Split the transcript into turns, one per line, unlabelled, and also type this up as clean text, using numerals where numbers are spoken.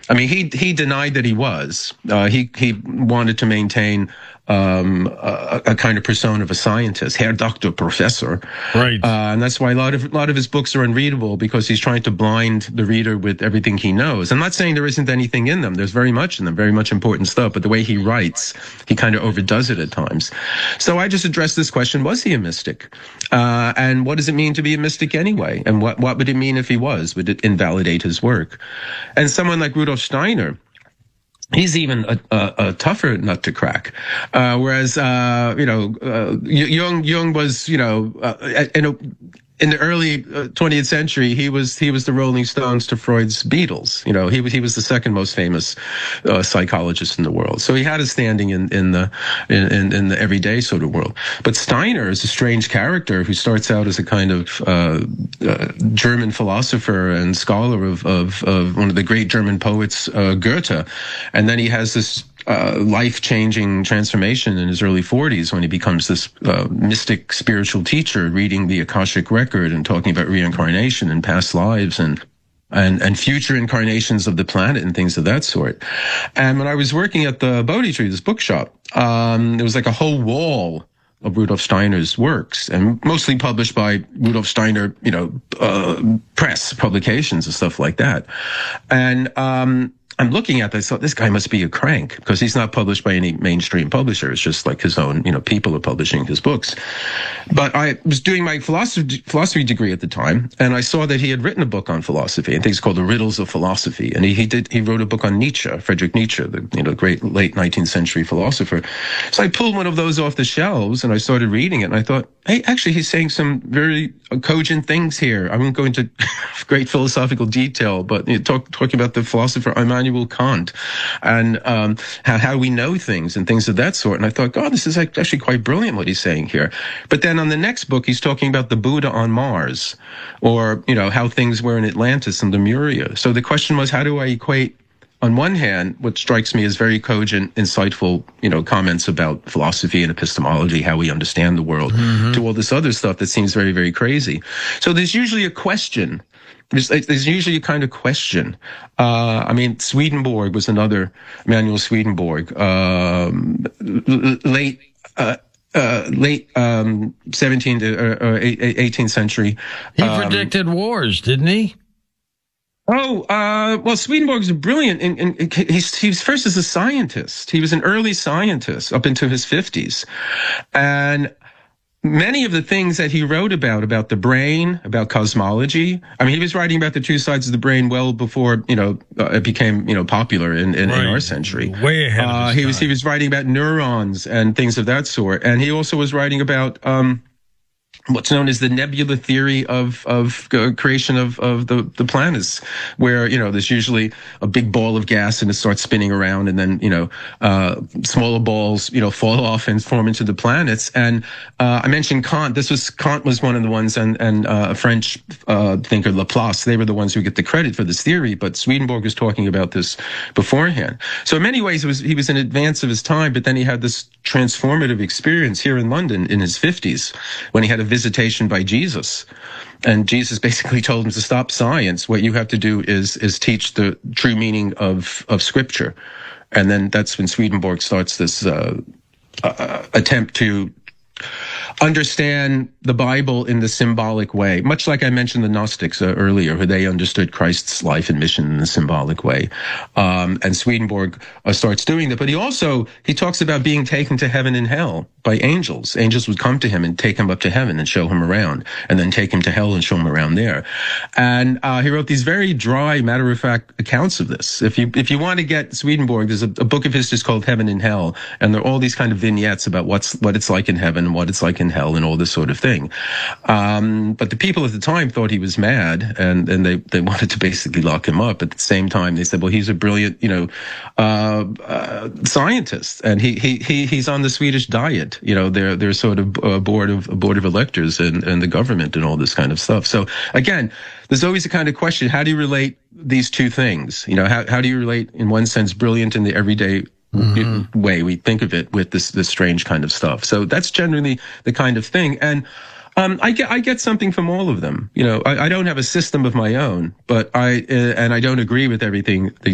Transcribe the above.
I mean, he denied that he was. He wanted to maintain a kind of persona of a scientist, Herr Doctor, Professor.
Right.
And that's why a lot of his books are unreadable, because he's trying to blind the reader with everything he knows. I'm not saying there isn't anything in them. There's very much in them, very much important stuff. But the way he writes, he kind of overdoes it at times. So I just addressed this question: was he a mystic? And what does it mean to be a mystic anyway? And what would it mean if he was? Would it invalidate his work? And someone like Rudolf Steiner, he's even a tougher nut to crack. Whereas, Jung was, in the early 20th century, he was the Rolling Stones to Freud's Beatles. He was the second most famous psychologist in the world. So he had a standing in the everyday sort of world. But Steiner is a strange character who starts out as a kind of German philosopher and scholar of one of the great German poets, Goethe, and then he has this life-changing transformation in his early 40s when he becomes this mystic spiritual teacher, reading the Akashic record and talking about reincarnation and past lives and future incarnations of the planet and things of that sort. And when I was working at the Bodhi Tree, this bookshop, there was like a whole wall of Rudolf Steiner's works, and mostly published by Rudolf Steiner, press publications and stuff like that. And I'm looking at this, I thought, this guy must be a crank, because he's not published by any mainstream publisher. It's just like his own, people are publishing his books. But I was doing my philosophy degree at the time, and I saw that he had written a book on philosophy. I think it's called The Riddles of Philosophy. And he wrote a book on Nietzsche, Friedrich Nietzsche, the great late 19th century philosopher. So I pulled one of those off the shelves and I started reading it, and I thought, hey, actually, he's saying some very cogent things here. I won't go into great philosophical detail, but talking about the philosopher Immanuel Kant and how we know things and things of that sort. And I thought, God, this is actually quite brilliant what he's saying here. But then on the next book, he's talking about the Buddha on Mars, or how things were in Atlantis and Lemuria. So the question was, how do I equate, on one hand, what strikes me as very cogent, insightful, comments about philosophy and epistemology, how we understand the world, to all this other stuff that seems very, very crazy. So there's usually a question. There's usually a kind of question. Swedenborg was another, Emanuel Swedenborg, late 17th or 18th century.
He predicted wars, didn't he?
Well, Swedenborg was brilliant, and he was first as a scientist. He was an early scientist up into his 50s. And many of the things that he wrote about the brain, about cosmology, he was writing about the two sides of the brain well before, it became, popular in our century.
Way ahead of his time.
He was writing about neurons and things of that sort. And he also was writing about, what's known as the nebula theory of creation of the planets, where, there's usually a big ball of gas and it starts spinning around, and then, smaller balls, fall off and form into the planets. And, I mentioned Kant. Kant was one of the ones, and a French, thinker, Laplace. They were the ones who get the credit for this theory, but Swedenborg was talking about this beforehand. So in many ways, he was in advance of his time, but then he had this transformative experience here in London in his 50s when he had a visitation by Jesus. And Jesus basically told him to stop science. What you have to do is teach the true meaning of Scripture. And then that's when Swedenborg starts this attempt to understand the Bible in the symbolic way, much like I mentioned the Gnostics earlier, who they understood Christ's life and mission in a symbolic way. And Swedenborg starts doing that. But he talks about being taken to heaven and hell by angels. Angels would come to him and take him up to heaven and show him around, and then take him to hell and show him around there. And he wrote these very dry, matter-of-fact accounts of this. If you want to get Swedenborg, there's a book of his just called Heaven and Hell, and there are all these kind of vignettes about what it's like in heaven and what it's like in hell and all this sort of thing. But the people at the time thought he was mad, and they wanted to basically lock him up. At the same time, they said, well, he's a brilliant, scientist, and he's on the Swedish Diet. They're sort of a board of electors and the government and all this kind of stuff. So again, there's always a kind of question: how do you relate these two things? How do you relate, in one sense, brilliant in the everyday way we think of it, with this strange kind of stuff? So that's generally the kind of thing. And I get something from all of them. I don't have a system of my own, but I don't agree with everything